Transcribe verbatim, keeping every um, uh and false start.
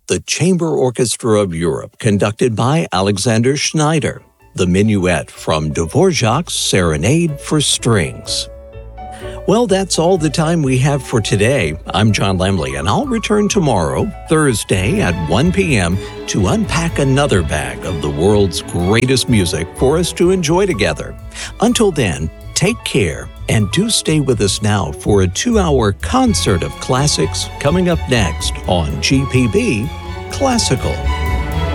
The Chamber Orchestra of Europe, conducted by Alexander Schneider. The Minuet from Dvorak's Serenade for Strings. Well, that's all the time we have for today. I'm John Lemley, and I'll return tomorrow, Thursday at one p.m. to unpack another bag of the world's greatest music for us to enjoy together. Until then, take care, and do stay with us now for a two-hour concert of classics coming up next on G P B Classical.